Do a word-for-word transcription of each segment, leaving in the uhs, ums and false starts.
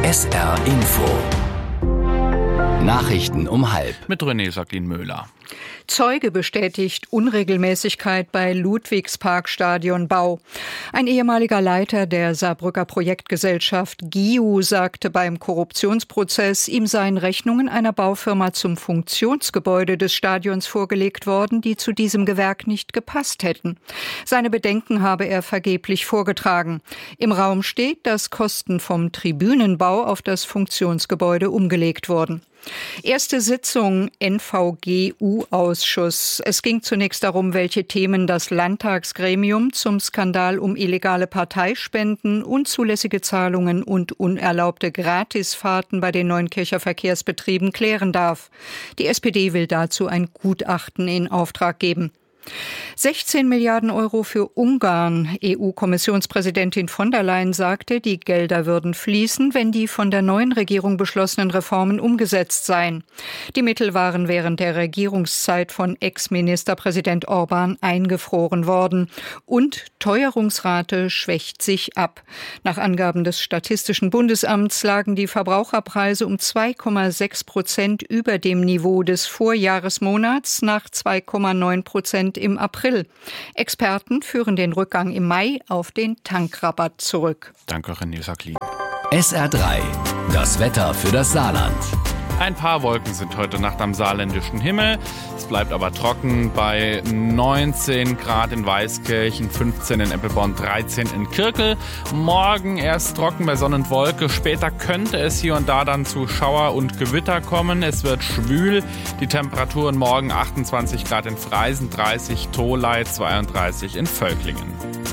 S R Info. Nachrichten um halb. Mit René Jacqueline Möhler. Zeuge bestätigt Unregelmäßigkeit bei Ludwigsparkstadionbau. Ein ehemaliger Leiter der Saarbrücker Projektgesellschaft G I U sagte beim Korruptionsprozess, ihm seien Rechnungen einer Baufirma zum Funktionsgebäude des Stadions vorgelegt worden, die zu diesem Gewerk nicht gepasst hätten. Seine Bedenken habe er vergeblich vorgetragen. Im Raum steht, dass Kosten vom Tribünenbau auf das Funktionsgebäude umgelegt wurden. Erste Sitzung N V G U-Ausschuss. Es ging zunächst darum, welche Themen das Landtagsgremium zum Skandal um illegale Parteispenden, unzulässige Zahlungen und unerlaubte Gratisfahrten bei den Neunkircher Verkehrsbetrieben klären darf. Die S P D will dazu ein Gutachten in Auftrag geben. sechzehn Milliarden Euro für Ungarn. E U-Kommissionspräsidentin von der Leyen sagte, die Gelder würden fließen, wenn die von der neuen Regierung beschlossenen Reformen umgesetzt seien. Die Mittel waren während der Regierungszeit von Ex-Ministerpräsident Orban eingefroren worden. Und Teuerungsrate schwächt sich ab. Nach Angaben des Statistischen Bundesamts lagen die Verbraucherpreise um zwei Komma sechs Prozent über dem Niveau des Vorjahresmonats nach zwei Komma neun Prozent im April. Experten führen den Rückgang im Mai auf den Tankrabatt zurück. Danke, René Jacqueline. S R drei. Das Wetter für das Saarland. Ein paar Wolken sind heute Nacht am saarländischen Himmel. Es bleibt aber trocken bei neunzehn Grad in Weißkirchen, fünfzehn in Eppelborn, dreizehn in Kirkel. Morgen erst trocken bei Sonne und Wolke. Später könnte es hier und da dann zu Schauer und Gewitter kommen. Es wird schwül. Die Temperaturen morgen achtundzwanzig Grad in Freisen, dreißig Tholey, zweiunddreißig in Völklingen.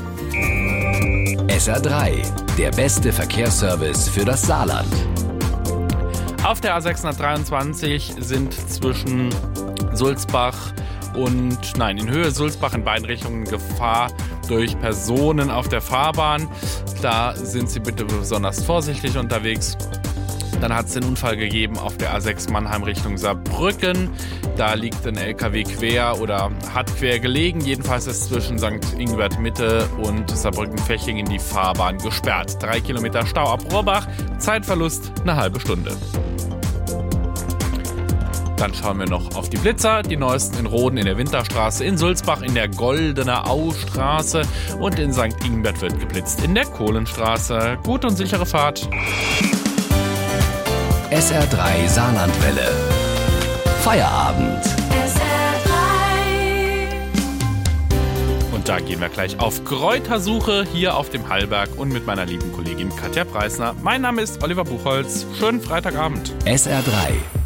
S R drei. Der beste Verkehrsservice für das Saarland. Auf der A sechshundertdreiundzwanzig sind zwischen Sulzbach und, nein, in Höhe Sulzbach in beiden Richtungen Gefahr durch Personen auf der Fahrbahn. Da sind Sie bitte besonders vorsichtig unterwegs. Dann hat es den Unfall gegeben auf der A sechs Mannheim Richtung Saarbrücken. Da liegt ein L K W quer oder hat quer gelegen. Jedenfalls ist zwischen Sankt Ingbert Mitte und Saarbrücken-Fechingen die Fahrbahn gesperrt. Drei Kilometer Stau ab Rohrbach. Zeitverlust eine halbe Stunde. Dann schauen wir noch auf die Blitzer. Die neuesten in Roden in der Winterstraße, in Sulzbach in der Goldener Austraße und in Sankt Ingbert wird geblitzt in der Kohlenstraße. Gute und sichere Fahrt. S R drei Saarlandwelle. Feierabend. S R drei. Und da gehen wir gleich auf Kräutersuche hier auf dem Hallberg und mit meiner lieben Kollegin Katja Preisner. Mein Name ist Oliver Buchholz. Schönen Freitagabend. S R drei.